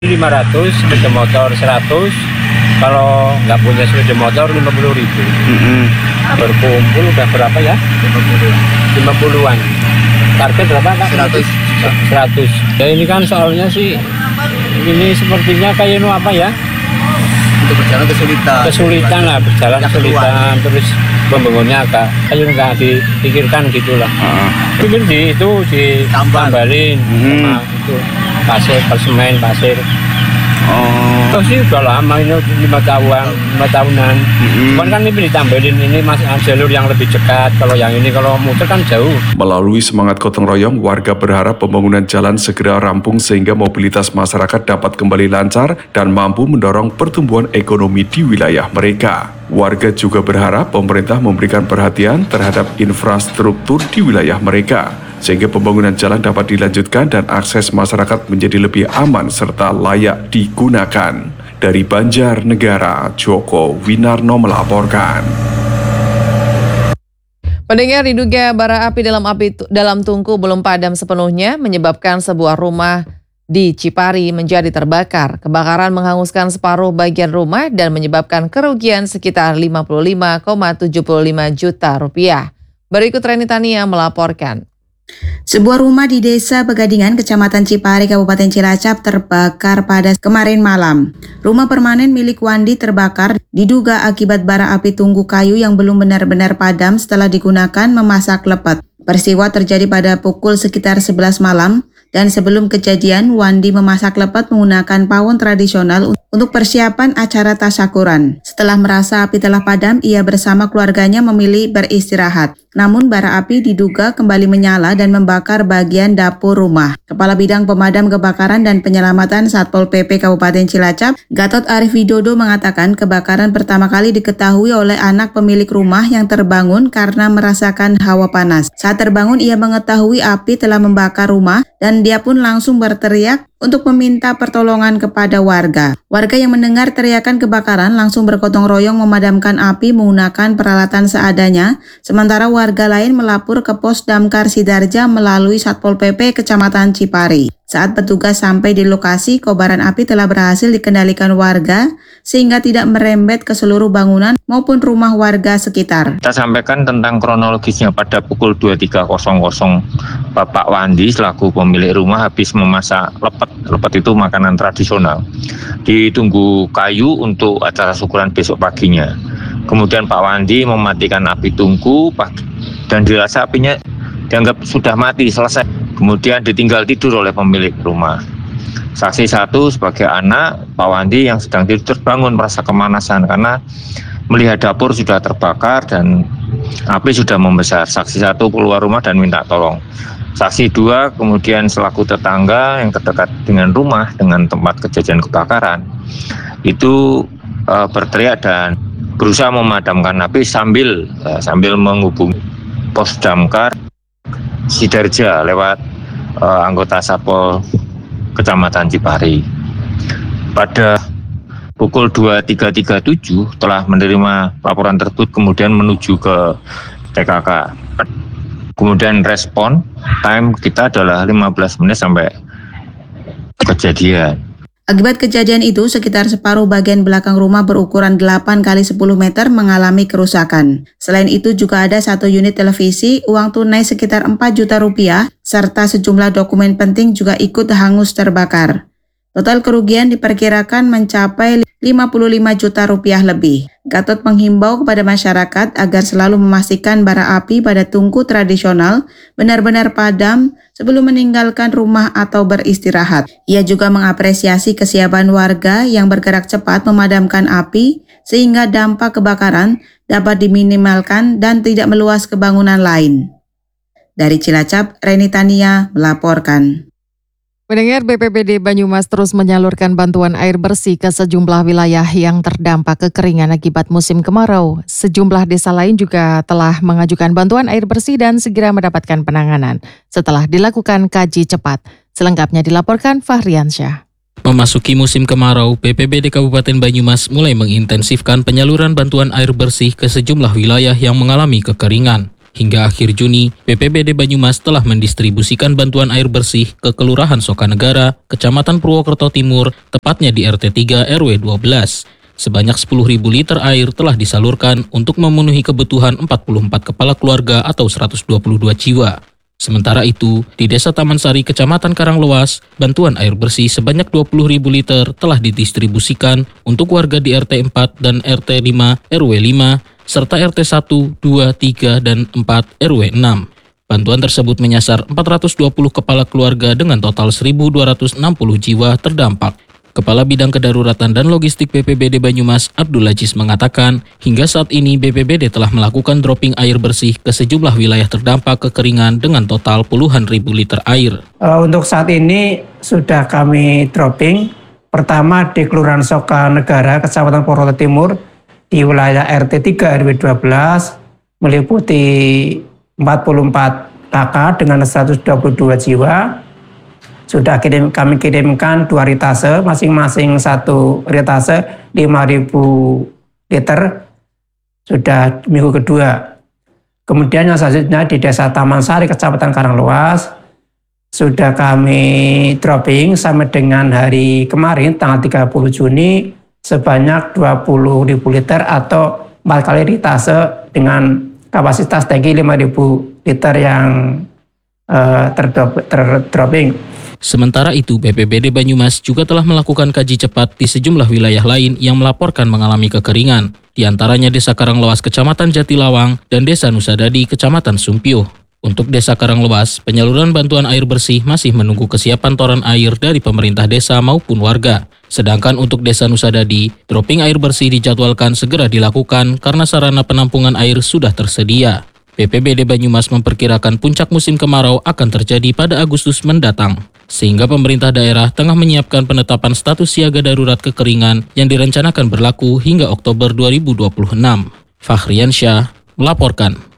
500, sepeda motor 100, kalau nggak punya sepeda motor 50.000. Berkumpul udah berapa ya? 50-an. Target berapa Pak? 100. Ya ini kan soalnya sih, ini sepertinya kayak apa ya? Untuk berjalan kesulitan lah, berjalan kesulitan, terus pembangunnya agak kayak nggak dipikirkan gitulah. Mungkin ditambalin sama itu pasir, pasir. Terus sih udah lama ini 5 tahunan. Cuman kan ini ditambahin, ini masih jalur yang lebih dekat. Kalau yang ini kalau muter kan jauh. Melalui semangat gotong royong, warga berharap pembangunan jalan segera rampung sehingga mobilitas masyarakat dapat kembali lancar dan mampu mendorong pertumbuhan ekonomi di wilayah mereka. Warga juga berharap pemerintah memberikan perhatian terhadap infrastruktur di wilayah mereka, sehingga pembangunan jalan dapat dilanjutkan dan akses masyarakat menjadi lebih aman serta layak digunakan. Dari Banjarnegara, Joko Winarno melaporkan. Pendengar, diduga bara api dalam tungku belum padam sepenuhnya menyebabkan sebuah rumah di Cipari menjadi terbakar. Kebakaran menghanguskan separuh bagian rumah dan menyebabkan kerugian sekitar 55,75 juta rupiah. Berikut Reni Tania melaporkan. Sebuah rumah di Desa Pegadingan, Kecamatan Cipari, Kabupaten Cilacap terbakar pada kemarin malam. Rumah permanen milik Wandi terbakar diduga akibat bara api tungku kayu yang belum benar-benar padam setelah digunakan memasak lepet. Peristiwa terjadi pada pukul sekitar 11 malam dan sebelum kejadian Wandi memasak lepet menggunakan pawon tradisional untuk persiapan acara tasyakuran. Setelah merasa api telah padam, ia bersama keluarganya memilih beristirahat. Namun bara api diduga kembali menyala dan membakar bagian dapur rumah. Kepala Bidang Pemadam Kebakaran dan Penyelamatan Satpol PP Kabupaten Cilacap, Gatot Arif Widodo mengatakan kebakaran pertama kali diketahui oleh anak pemilik rumah yang terbangun karena merasakan hawa panas. Saat terbangun, ia mengetahui api telah membakar rumah dan dia pun langsung berteriak untuk meminta pertolongan kepada warga. Warga yang mendengar teriakan kebakaran langsung bergotong royong memadamkan api menggunakan peralatan seadanya, sementara warga lain melapor ke Pos Damkar Sidarja melalui Satpol PP Kecamatan Cipari. Saat petugas sampai di lokasi, kobaran api telah berhasil dikendalikan warga sehingga tidak merembet ke seluruh bangunan maupun rumah warga sekitar. Kita sampaikan tentang kronologisnya pada pukul 23.00 Bapak Wandi selaku pemilik rumah habis memasak lepet. Lepet itu makanan tradisional. Ditunggu kayu untuk acara syukuran besok paginya. Kemudian Pak Wandi mematikan api tungku dan dirasa apinya dianggap sudah mati, selesai. Kemudian ditinggal tidur oleh pemilik rumah. Saksi satu sebagai anak Pak Wandi yang sedang tidur terbangun merasa kemanasan karena melihat dapur sudah terbakar dan api sudah membesar. Saksi satu keluar rumah dan minta tolong. Saksi dua kemudian selaku tetangga yang terdekat dengan rumah dengan tempat kejadian kebakaran itu berteriak dan berusaha memadamkan api sambil menghubungi Pos Damkar Sidarja lewat anggota Satpol Kecamatan Cipari. Pada pukul 23.37 telah menerima laporan tersebut kemudian menuju ke TKK. Kemudian respon time kita adalah 15 menit sampai kejadian. Akibat kejadian itu, sekitar separuh bagian belakang rumah berukuran 8 x 10 meter mengalami kerusakan. Selain itu juga ada 1 unit televisi, uang tunai sekitar 4 juta rupiah, serta sejumlah dokumen penting juga ikut hangus terbakar. Total kerugian diperkirakan mencapai 55 juta rupiah lebih. Gatot menghimbau kepada masyarakat agar selalu memastikan bara api pada tungku tradisional benar-benar padam sebelum meninggalkan rumah atau beristirahat. Ia juga mengapresiasi kesiapan warga yang bergerak cepat memadamkan api sehingga dampak kebakaran dapat diminimalkan dan tidak meluas ke bangunan lain. Dari Cilacap, Reni Tania melaporkan. Pendengar, BPBD Banyumas terus menyalurkan bantuan air bersih ke sejumlah wilayah yang terdampak kekeringan akibat musim kemarau. Sejumlah desa lain juga telah mengajukan bantuan air bersih dan segera mendapatkan penanganan setelah dilakukan kaji cepat. Selengkapnya dilaporkan Fahriansyah. Memasuki musim kemarau, BPBD Kabupaten Banyumas mulai mengintensifkan penyaluran bantuan air bersih ke sejumlah wilayah yang mengalami kekeringan. Hingga akhir Juni, BPBD Banyumas telah mendistribusikan bantuan air bersih ke Kelurahan Sokanegara, Kecamatan Purwokerto Timur, tepatnya di RT 3 RW 12. Sebanyak 10.000 liter air telah disalurkan untuk memenuhi kebutuhan 44 kepala keluarga atau 122 jiwa. Sementara itu, di Desa Taman Sari, Kecamatan Karanglewas, bantuan air bersih sebanyak 20.000 liter telah didistribusikan untuk warga di RT 4 dan RT 5 RW 5, serta RT 1, 2, 3, dan 4 RW 6. Bantuan tersebut menyasar 420 kepala keluarga dengan total 1.260 jiwa terdampak. Kepala Bidang Kedaruratan dan Logistik BPBD Banyumas, Abdul Aziz, mengatakan, hingga saat ini BPBD telah melakukan dropping air bersih ke sejumlah wilayah terdampak kekeringan dengan total puluhan ribu liter air. Untuk saat ini sudah kami dropping. Pertama di Kelurahan Sokanegara, Kecamatan Purwokerto Timur, di wilayah RT 3 RW 12, meliputi 44 KK dengan 122 jiwa. Sudah kami kirimkan 2 ritase, masing-masing 1 ritase 5.000 liter, sudah minggu kedua. Kemudian yang selanjutnya di Desa Taman Sari, Kecamatan Karanglewas, sudah kami dropping sampai dengan hari kemarin, tanggal 30 Juni, sebanyak 20.000 liter atau 4 kali ritase dengan kapasitas tangki 5.000 liter yang terdropping. Sementara itu, BPBD Banyumas juga telah melakukan kaji cepat di sejumlah wilayah lain yang melaporkan mengalami kekeringan, di antaranya Desa Karanglewas, Kecamatan Jatilawang, dan Desa Nusadadi, Kecamatan Sumpio. Untuk Desa Karanglewas, penyaluran bantuan air bersih masih menunggu kesiapan toren air dari pemerintah desa maupun warga. Sedangkan untuk Desa Nusadadi, dropping air bersih dijadwalkan segera dilakukan karena sarana penampungan air sudah tersedia. BPBD Banyumas memperkirakan puncak musim kemarau akan terjadi pada Agustus mendatang, sehingga pemerintah daerah tengah menyiapkan penetapan status siaga darurat kekeringan yang direncanakan berlaku hingga Oktober 2026. Fakhriansyah melaporkan.